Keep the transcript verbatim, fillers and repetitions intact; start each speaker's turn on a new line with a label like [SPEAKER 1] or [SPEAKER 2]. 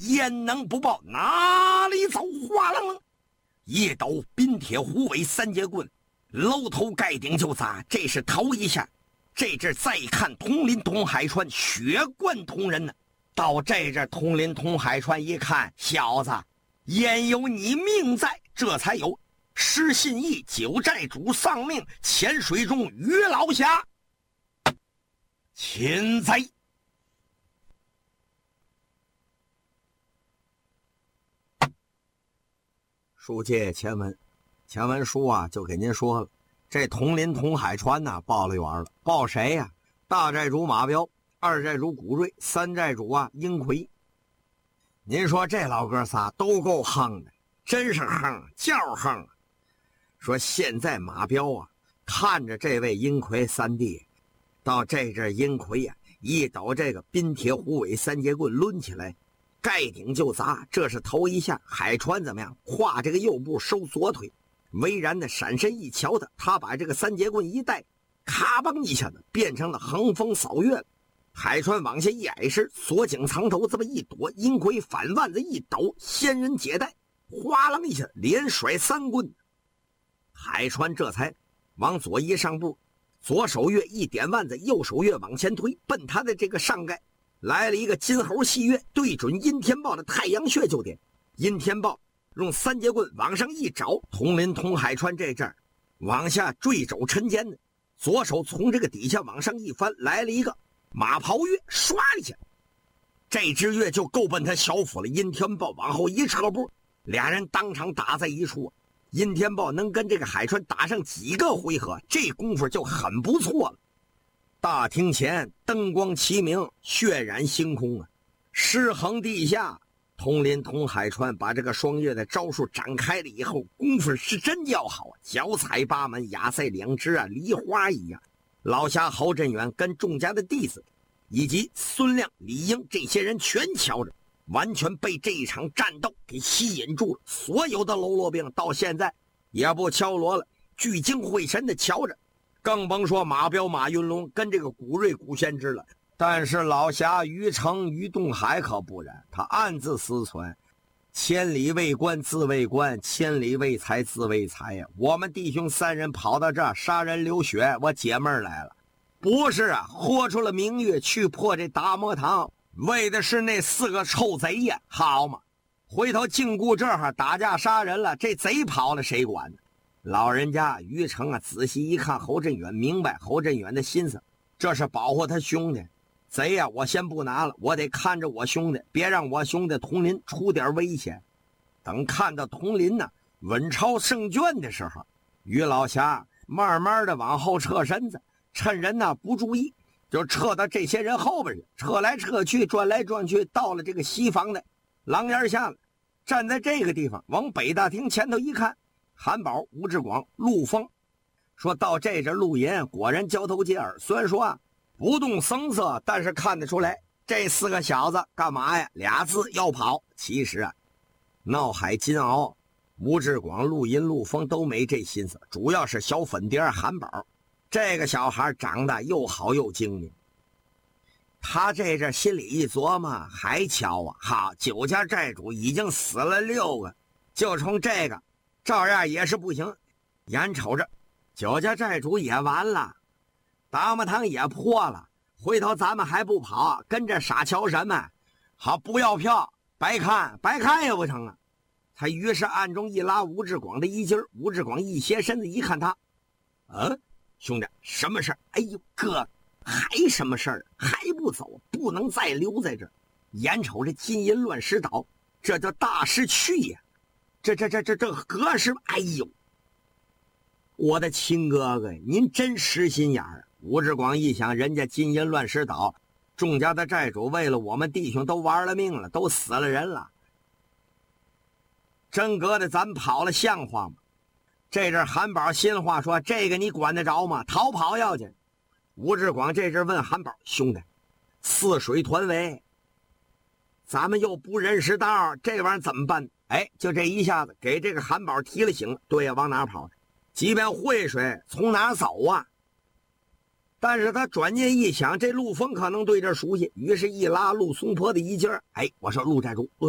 [SPEAKER 1] 焉能不报？哪里走？哗啷啷，一抖冰铁虎尾三节棍，楼头盖顶就砸。这是头一下。这阵再看统领统海川，血贯同人呢。到这阵统领统海川一看，小子，焉有你命在？这才有施信义九寨主丧命，潜水中于老侠擒贼。书接前文，前文书啊就给您说了，这统领统海川呢报了冤了。报谁呀、啊？大寨主马彪，二寨主古瑞，三寨主啊英奎。您说这老哥仨都够横的，真是横，叫横。说现在马彪啊看着这位英奎三弟，到这阵英奎呀、啊、一抖这个冰铁虎尾三节棍抡起来，盖顶就砸。这是头一下。海川怎么样？跨这个右步收左腿，巍然的闪身一瞧他，他把这个三节棍一带，咔嘣一下子变成了横风扫月。海川往下一矮身，锁颈藏头这么一躲，阴魁反腕子一抖，仙人解带，哗啷一下连甩三棍。海川这才往左一上步，左手月一点腕子，右手月往前推，奔他的这个上盖来了一个金猴戏月，对准阴天豹的太阳穴就点。阴天豹用三节棍往上一找，统领统海川这阵儿往下坠肘沉肩的，左手从这个底下往上一翻，来了一个马袍月，唰一下，这只月就够奔他小腹了。阴天豹往后一撤步，俩人当场打在一处。阴天豹能跟这个海川打上几个回合，这功夫就很不错了。大厅前灯光齐明，血染星空啊！尸横地下，统领统海川把这个双月的招数展开了以后，功夫是真叫好啊！脚踩八门，亚赛两只啊，梨花一样。老侠侯振远跟众家的弟子，以及孙亮、李英这些人全瞧着，完全被这一场战斗给吸引住了。所有的喽啰兵到现在也不敲锣了，聚精会神的瞧着。更甭说马彪、马云龙跟这个古瑞、古先知了。但是老侠于成、于东海可不然，他暗自思忖：千里为官，自为官；千里为财，自为财呀！我们弟兄三人跑到这儿杀人流血，我解闷来了。不是啊，豁出了名誉去破这达摩堂，为的是那四个臭贼呀！好嘛，回头禁锢这儿打架杀人了，这贼跑了谁管呢？老人家于成啊，仔细一看侯振远，明白侯振远的心思，这是保护他兄弟。贼呀、啊，我先不拿了，我得看着我兄弟，别让我兄弟统领出点危险。等看到统领呢稳超胜券的时候，于老侠慢慢的往后撤身子，趁人呢不注意，就撤到这些人后边去，撤来撤去，转来转去，到了这个西房的廊檐下了，站在这个地方，往北大厅前头一看，韩宝、吴志广、陆丰，说到这阵陆银果然交头接耳，虽然说啊不动声色，但是看得出来这四个小子干嘛呀？俩字要跑。其实啊，闹海、金鳌、吴志广、陆银、陆丰都没这心思，主要是小粉蝶韩宝这个小孩长得又好又精明。他这阵心里一琢磨，还巧啊，好，九家寨主已经死了六个，就冲这个照样也是不行。眼瞅着九家寨主也完了，达摩堂也破了，回头咱们还不跑，跟着傻瞧什么？好，不要票，白看，白看也不成啊！他于是暗中一拉吴志广的衣襟，吴志广一斜身子一看他，呃、啊，兄弟，什么事儿？哎呦，哥，还什么事儿？还不走？不能再留在这儿。眼瞅着金银乱石岛，这叫大势去呀！这这这这这何时？哎呦！我的亲哥哥，您真实心眼儿。吴志广一想，人家金银乱石岛众家的寨主为了我们弟兄都玩了命了，都死了人了，真搁的咱们跑了像话吗？这阵韩宝心话说，这个你管得着吗？逃跑要紧。吴志广这阵问韩宝，兄弟，泗水团围，咱们又不认识道，这玩意儿怎么办？哎，就这一下子给这个韩宝提了醒。对呀，往哪跑？即便会水，从哪走啊？但是他转念一想，这陆丰可能对这熟悉，于是一拉陆松坡的衣襟，哎，我说陆寨主，